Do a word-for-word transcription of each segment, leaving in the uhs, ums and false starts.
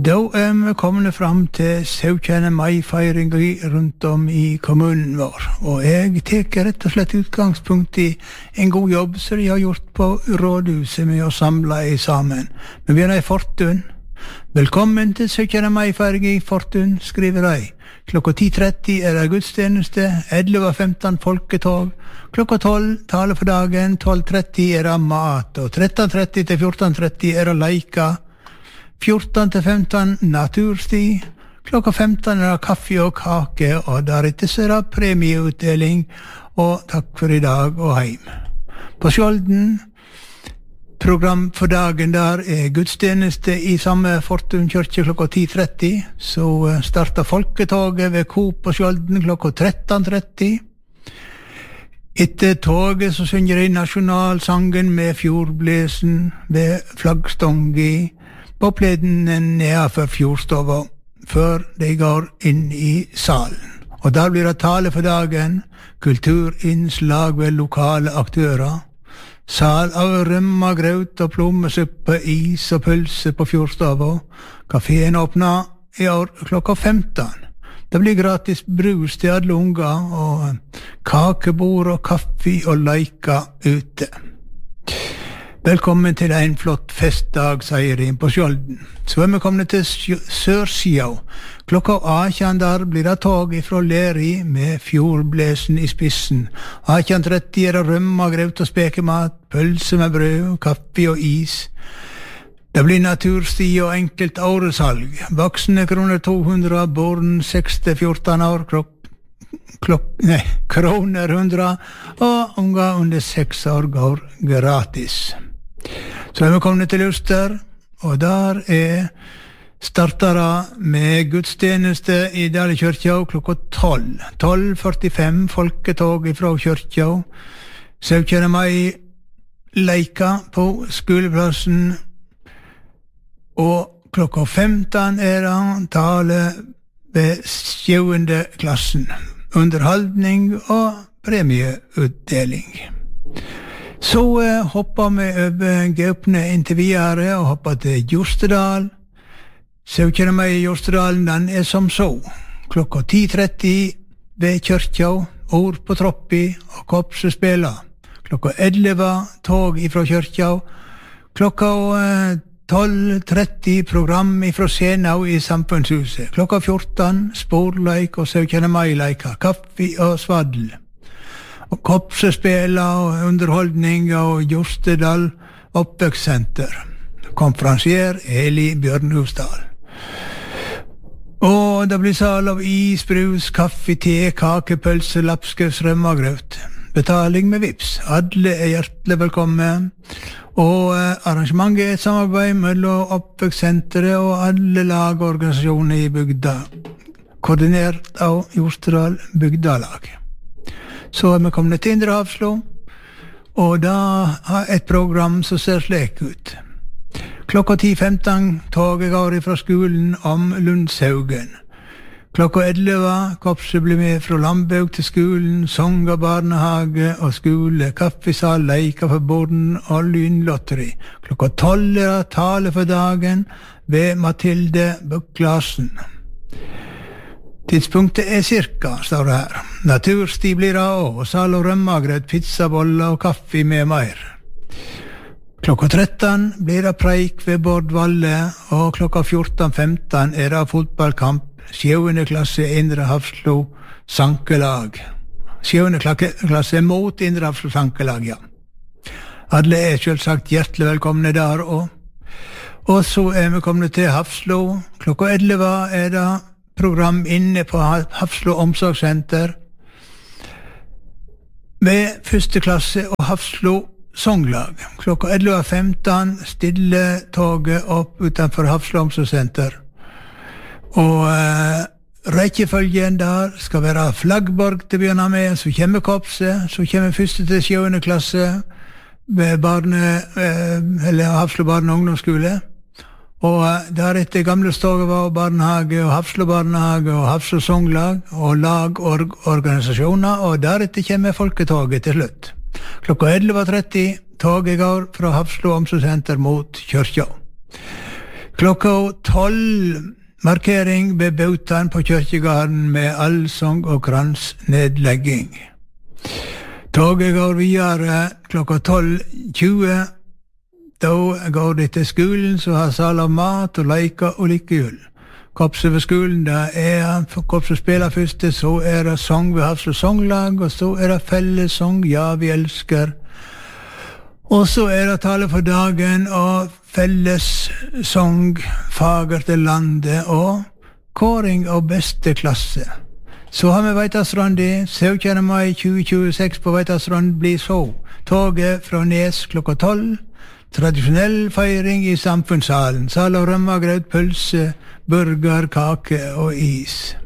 Da er vi kommet frem til syvende mai-feiringen rundt om i kommunen vår, og jeg teker rett og slett utgangspunkt i en god jobb som de har gjort på rådhuset med å samle i sammen. Vi begynner i Fortun. Velkommen til syvende mai-feiring i Fortun, skriver de. Klokka ti tretti er det gudstjeneste, elleve femten folketog, klokka tolv tale for dagen, tolv tretti er det mat, og tretten tretti til fjorten tretti er det leika, fjorten til femten natursti, klokka femten er det kaffe og kake, og deretter så er det premieutdeling, og takk for i dag og heim. På Skjolden, program for dagen der er gudstjeneste i samme Fortun kyrkje klokka ti tretti, så starter folketoget ved Coop på Skjolden klokka tretten tretti. Etter toget så synger de nasjonalsangen med fjordblesen ved flaggstångi på pleden nedenfor fjordstova, før de går inn i salen. Og der blir det tale for dagen, kulturinnslag ved lokale aktører, sal av rømma, graut og plommesuppe, is og pølse på fjordstova. Kaféen åpner i år klokka femten. Det blir gratis brus til alle unger, og kakebord og kaffe og leika ute. Velkommen til en flott festdag, sier de på Skjolden. Så er vi kommet til Sørsida. Klokka atten der blir det tog fra Leri med fjordblesen i spissen. atten tretti er det rømma, graut og spekemat, pølse med brød, kaffe og is. Det blir natursti og enkelt åresalg. Voksne kroner to hundre, barn seks til fjorten år, klokk, klokk, nei, kroner hundre, og unger under seks år går gratis. Så er vi kommet til Luster, og der er startere med gudstjeneste i Dale kyrkja klokka tolv. tolv førtifem folketog fra kyrkja. syvende mai leika på skoleplassen, og klokka femten er det tale ved sjuende klassen. Underholdning og premieutdeling. Så uh, hopper vi over Gaupne inntil videre og hopper til Jostedal. syvende mai i Jostedalen, den er som så. Klokka ti tretti ved kyrkja, ord på troppi og kopsespela. Klokka elleve tog ifra kyrkja. Klokka uh, tolv tretti program ifra Senau i Samfunnshuset. Klokka fjorten sporleik og syvende mai-leika, kaffe og svaddel. Og kopsespela og underholdning og Jostedal oppvekssenter. Konferansier Eli Bjørnhusdal. Og det blir sal av is, brus, kaffe, te, kake, pølse, lapskaus, rømmagrøt. Betaling med vips. Alle er hjertelig velkommen. Og eh, arrangementet er et samarbeid mellom oppvekssenteret og alle lag og organisasjoner i bygda, koordinert av Jostedal bygdalag. Så er vi kommet til Indre Hafslo, og da har et program som ser slik ut. Klokka ti femten toget går fra skolen om Lundshaugen. Klokka elleve kopset blir med fra Lambaug til skolen, sanger, barnehage og skole, kaffesal, leika for borden og lynlotteri. Klokka tolv er det tale for dagen ved Mathilde Buklasen. Tidspunktet er cirka, står det her. Natursti blir det også, og sal og rømmagrøt, pizzaboller og kaffe med mer. Klokka tretten blir det preik ved Bård Valle, og klokka fjorten femten er det fotballkamp, sjuende klasse Indre Hafslo sankelag. Sjuende klasse mot Indre Hafslo sankelag, ja. Alle er selvsagt hjertelig velkomne der også. Og så er vi kommet til Hafslo. Klokka elleve er det program inne på Hafslo omsorgssenter med første klasse og Hafslo songlag. Klokka elleve femten stille toget opp utenfor Hafslo omsorgssenter. Og eh, rekkefølgen der skal være Flaggborg til å begynne med, så kommer kopset, så kommer første til sjuende klasse ved barne, eh, eller Hafslo barne- og ungdomsskole. Og deretter gamle Stogevad barnehage og Hafslo barnehage og Hafslo songlag og lag og organisasjoner, og deretter kommer folketoget til slutt. Klokka elleve tretti toget går fra Hafslo omsorgssenter mot kyrkja. Klokka tolv markering ved Bautan på Kyrkjegarden med allsang og kransnedlegging. Toget går videre klokka tolv tjue. Da går det til skolen, så har sal av mat og leker og likehjul. Korpset ved skolen, da er korpset spiller først, så er det sang ved Hafslo Songlag, og så er det fellessang, ja, vi elsker. Og så er det tale for dagen, og fellessang, fager til landet, og kåring av beste klasse. Så har vi Veitastrandi, syvende mai tjue tjueseks på Veitastrand blir så. Toget fra Nes klokka tolv, tradisjonell feiring i samfunnssalen. Sal og rømmegrøt, pølse, burger, kake og is.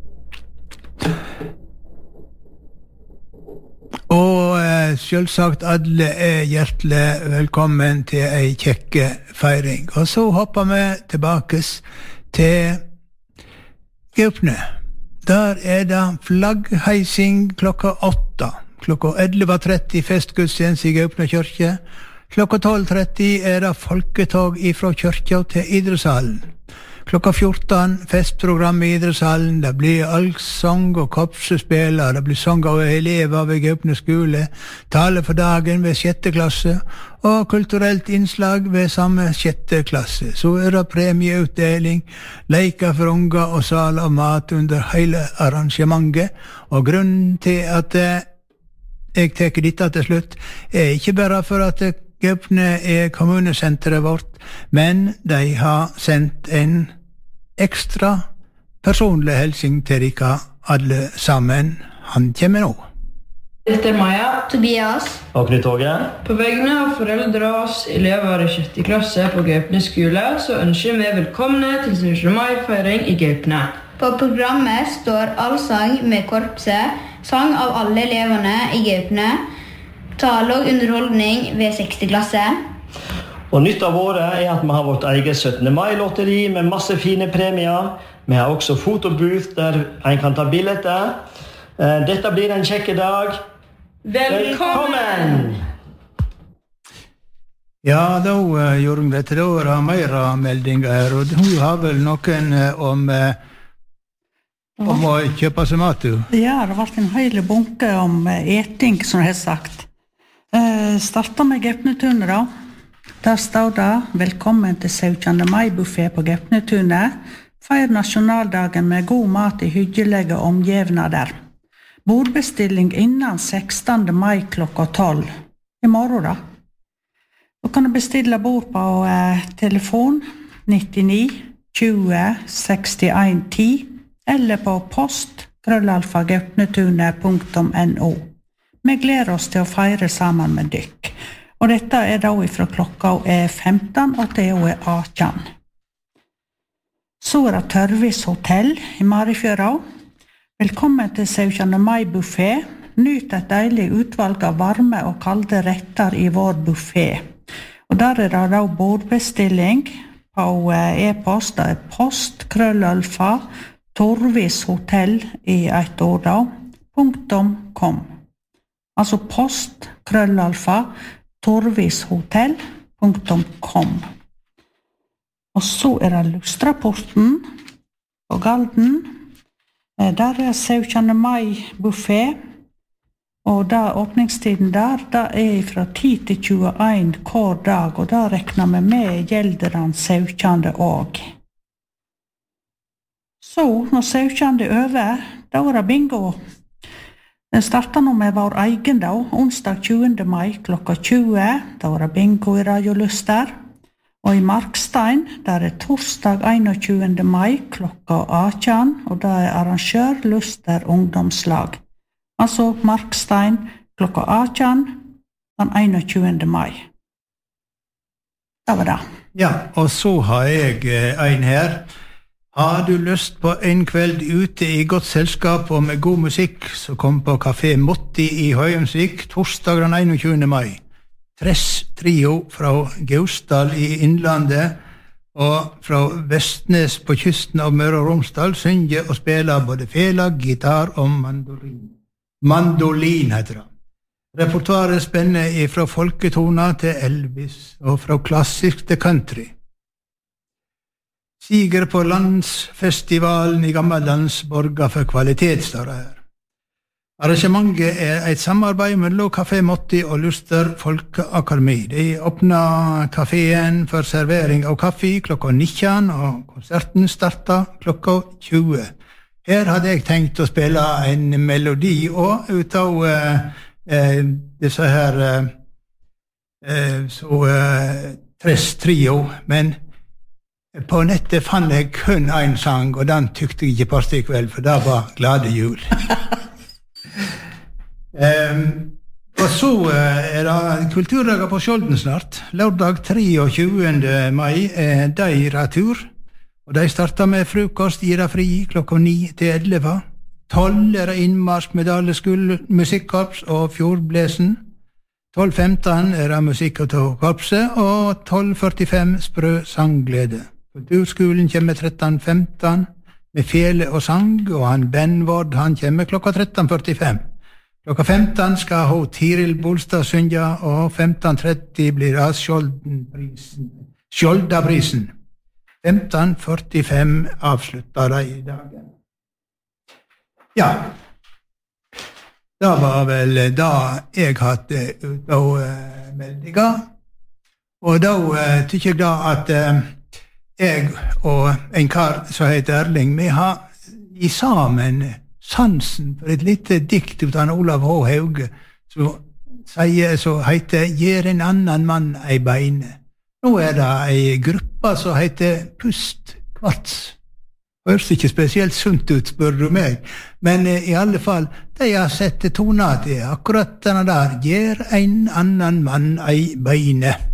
Og eh, selvsagt alle er hjertelig velkommen til ei kjekke feiring. Og så hopper vi tilbake til Gaupne. Der er det flaggheising klokka åtta. Klokka elleve tretti festgudstjeneste i Gaupne kyrkje. Klokka tolv tretti er det folketog ifra kyrkja til idrettshallen. Klokka fjorten festprogram i idrettshallen. Det blir allsang og korpsespiller. Det blir sang av elever ved Gaupne skole. Tale for dagen ved sjette klasse. Og kulturelt innslag ved samme sjette klasse. Så er det premieutdeling, leker for unger og sal av mat under hele arrangementet. Og grunnen til at jeg tar dette til slutt, er ikke bare for at Gaupne er kommunesenteret vårt, men de har sendt en ekstra personlig helsing til dere alle sammen. Han kommer nå. Dette er Maja, Tobias og Knut Åge. På vegne av foreldre og oss elever i sjette klasse på Gaupne skole, så ønsker vi velkomne til syvende mai-feiring i Gaupne. På programmet står allsang med korpset, sang av alle eleverne i Gaupne, tale og underholdning ved sjette klasse. Og nytt av året er at vi har vårt eget syttende mai-lotteri med masse fine premier. Vi har også fotobooth der en kan ta bilder. Dette blir en kjekke dag. Velkommen! Ja, da gjorde vi dette. Da er det mer meldinger her, og hun har vel noen om, om å kjøpe seg mat, du? Ja, det har vært en hele bunke om eting, som jeg har sagt. Uh, starter med Gaupnetunet da. Der står det velkommen til syvende mai-buffé på Gaupnetunet. Feir nasjonaldagen med god mat i hyggelige omgivnader. Bordbestilling innen sekstende mai klokka tolv. I morgen da. Du kan bestille bord på uh, telefon nittini tjue sekstien ti eller på post krøllalfa gaupnetunet punktum no. Vi gleder oss til å feire sammen med dykk. Og dette er da fra klokka er femten og til er atten. Så er det Tørvis hotell i Marifjøra. Velkommen til syvende mai-buffé. Nyt et deilig utvalg av varme og kalde retter i vår buffé. Og der er det da bordbestilling på e-post. Det er post krøllalfa Torvis hotell i et ord da. Punktum kom. Altså post krøllalfa torvishotell punktum com. Og så er det Lustrapporten på Galden. Der er syvende mai-buffé, og da åpningstiden der, da er fra ti til tjueen hver dag, og da rekner vi med gjelderen syvende òg. Så, når syvende er over, da er det bingo. Den starter nå med vår egen dag, onsdag tjuende mai klokka tjue, da var det bingo i Radio Luster. Og i Markstein, der er torsdag einogtjuende mai klokka atten, og da er arrangør Luster ungdomslag. Altså Markstein klokka atten, den einogtjuende mai. Det var det. Ja, og så har jeg en her. Har du lyst på en kveld ute i godt selskap og med god musikk, så kom på Café Motti i Høyemsvik torsdag den einogtjuende mai. Tress trio fra Gausdal i Innlandet og fra Vestnes på kysten av Møre og Romsdal synger og spiller både fela, gitar og mandolin. Mandolin heter det. Repertoaret spenner fra folketoner til Elvis og fra klassisk til country. Siger på landsfestivalen i Gammellands borger for kvalitet, står det her. Arrangementet er et samarbeid mellom Kafé Motti og Luster Folkeakademi. De åpner kaféen for servering av kaffe klokka nitten, og konserten starter klokka tjue. Her hadde jeg tenkt å spille en melodi og ut av uh, uh, disse her uh, uh, så uh, tres trio, men på nettet fant jeg kun en sang, og den tykte jeg ikke passet i kveld, for det var Glade jul. um, og så uh, er det kulturdager på Skjolden snart. Lørdag treogtjugende mai er de tur. Og de starter med frokost, gir det fri klokka ni til elleve. Tolv er det innmarsk med Daleskole musikkorps og Fjordblesen. Tolv femten er det musikk av korpset, og tolv førtifem sprø sangglede. Kulturskolen kommer tretten femten med fele og sang, og han Benvord han kommer klokka tretten førtifem. Klokka femten skal hun Tiril Bolstad synge, og femten tretti blir det Skjoldenprisen. Skjoldaprisen. femten førtifem avslutter de i dagen. Ja, det var vel da jeg hadde ut av uh, meldinger, og da uh, tykker jeg da at uh, jeg og en kar som heter Erling, vi har i sammen sansen for et lite dikt ut av Olav H. Hauge, som sier, så heter «Gjer en annan mann ei beine». Nå er det ei gruppe som heter Pust Kvarts. Høres ikke spesielt sunt ut, spør du meg, men eh, i alle fall, de har sett toner til akkurat denne der, «Gjer en annan mann ei beine».